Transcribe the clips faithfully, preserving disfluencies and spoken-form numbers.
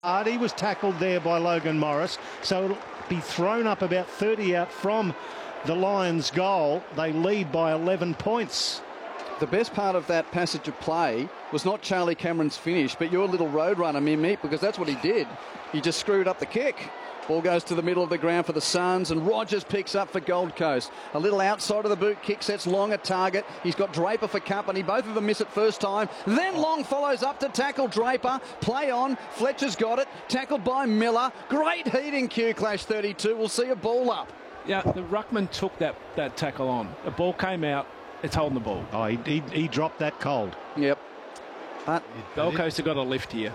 He was tackled there by Logan Morris, so it'll be thrown up about thirty out from the Lions' goal. They lead by eleven points. The best part of that passage of play was not Charlie Cameron's finish, but your little roadrunner, Mimi, because that's what he did. He just screwed up the kick. Ball goes to the middle of the ground for the Suns, and Rogers picks up for Gold Coast. A little outside of the boot kick, sets Long at target. He's got Draper for company. Both of them miss it first time. Then Long follows up to tackle Draper. Play on. Fletcher's got it. Tackled by Miller. Great heat in Q Clash thirty-two. We'll see a ball up. Yeah, the ruckman took that, that tackle on. The ball came out. It's holding the ball. Oh, he, he, he dropped that cold. Yep. But Gold Coast have got a lift here.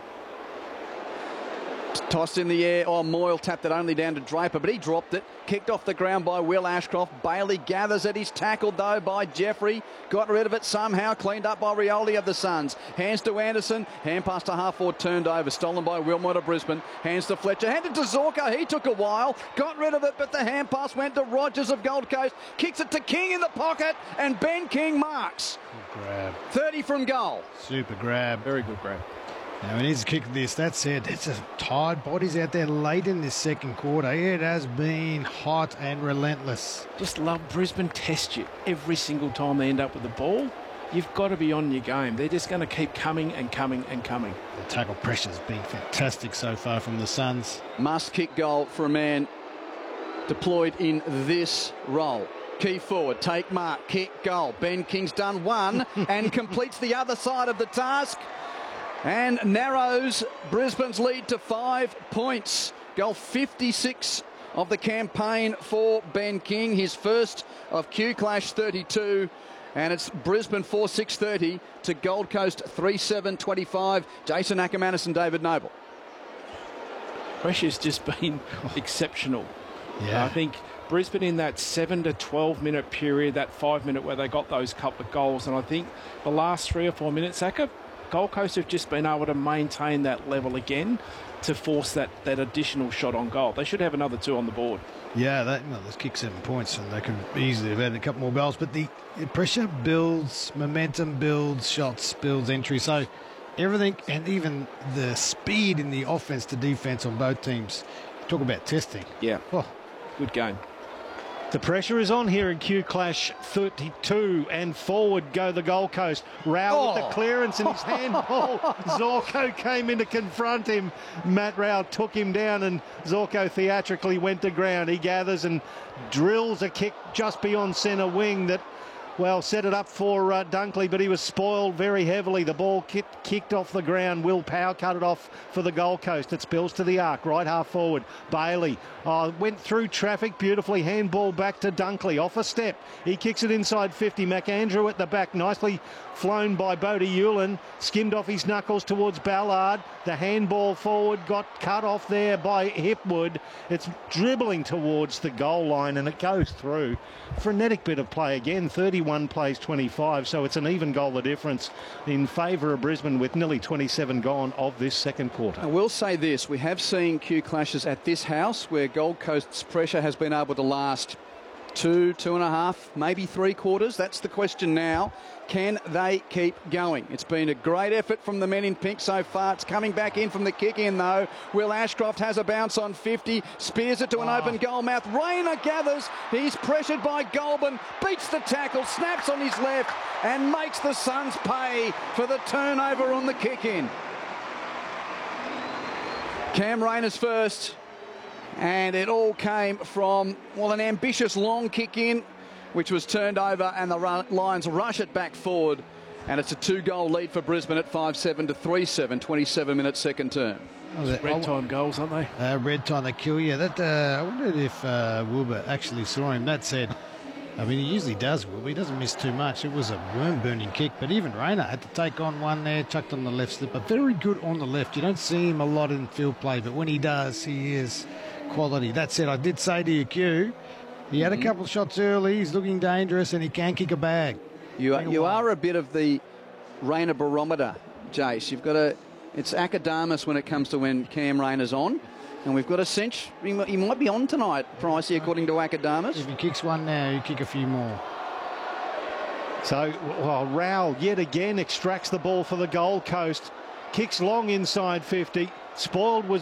Tossed in the air. Oh, Moyle tapped it only down to Draper, but he dropped it. Kicked off the ground by Will Ashcroft. Bailey gathers it. He's tackled, though, by Jeffrey. Got rid of it somehow. Cleaned up by Rioli of the Suns. Hands to Anderson. Hand pass to half forward, turned over. Stolen by Wilmot of Brisbane. Hands to Fletcher. Handed to Zorko. He took a while. Got rid of it, but the hand pass went to Rogers of Gold Coast. Kicks it to King in the pocket, and Ben King marks. Good grab. thirty from goal. Super grab. Very good grab. Now, he needs to kick this. That's it. It's a tired bodies out there late in this second quarter. It has been hot and relentless. Just love Brisbane test you every single time they end up with the ball. You've got to be on your game. They're just going to keep coming and coming and coming. The tackle pressure's been fantastic so far from the Suns. Must kick goal for a man deployed in this role. Key forward, take mark, kick goal. Ben King's done one and completes the other side of the task and narrows Brisbane's lead to five points. Goal fifty-six of the campaign for Ben King, his first of Q Clash thirty-two. And it's Brisbane four six thirty to Gold Coast three seven twenty-five. Jason Ackermanis and David Noble. Pressure's just been exceptional. Yeah. I think Brisbane in that seven to twelve minute period, that five minute where they got those couple of goals, and I think the last three or four minutes, Acker, Gold Coast have just been able to maintain that level again to force that, that additional shot on goal. They should have another two on the board. Yeah, that, well, let's kick seven points and they could easily have had a couple more goals. But the pressure builds, momentum builds, shots builds entry. So everything, and even the speed in the offense to defense on both teams. Talk about testing. Yeah, oh. Good game. The pressure is on here in Q Clash thirty-two, and forward go the Gold Coast. Rao Oh. with the clearance and his handball. Zorko came in to confront him. Matt Rao took him down, and Zorko theatrically went to ground. He gathers and drills a kick just beyond centre wing that, well, set it up for uh, Dunkley, but he was spoiled very heavily. The ball kick, kicked off the ground. Will Power cut it off for the Gold Coast. It spills to the arc, right half forward. Bailey oh, went through traffic beautifully. Handball back to Dunkley, off a step. He kicks it inside fifty. McAndrew at the back, nicely flown by Bodie Hewlin. Skimmed off his knuckles towards Ballard. The handball forward got cut off there by Hipwood. It's dribbling towards the goal line, and it goes through. Frenetic bit of play again. thirty-one plays twenty-five, so it's an even goal the difference in favour of Brisbane with nearly twenty-seven gone of this second quarter. I will say this, we have seen Q Clashes at this house where Gold Coast's pressure has been able to last two, two and a half, maybe three quarters. That's the question now. Can they keep going? It's been a great effort from the men in pink so far. It's coming back in from the kick in, though. Will Ashcroft has a bounce on fifty, spears it to an oh. open goal mouth. Rayner gathers. He's pressured by Goulburn, beats the tackle, snaps on his left, and makes the Suns pay for the turnover on the kick in. Cam Rayner's first. And it all came from, well, an ambitious long kick in, which was turned over, and the Lions rush it back forward. And it's a two-goal lead for Brisbane at five seven to three seven, twenty-seven minute second term. Oh, Red time goals, aren't they? Uh, red time, they kill you. That, uh, I wondered if uh, Wilbur actually saw him. That said, I mean, he usually does, Wilbur. He doesn't miss too much. It was a worm-burning kick, but even Rayner had to take on one there, chucked on the left slip. But very good on the left. You don't see him a lot in field play, but when he does, he is quality. That said, I did say to you, Q, he had a couple of shots early. He's looking dangerous, and he can kick a bag. You are, you are a bit of the Rayner barometer, Jace. You've got a, it's Acadamus when it comes to when Cam Rayner's on, and we've got a cinch. He might, he might be on tonight, Pricey, according to Acadamus. If he kicks one now, you kick a few more. So, well, Rowell yet again extracts the ball for the Gold Coast. Kicks long inside fifty. Spoiled was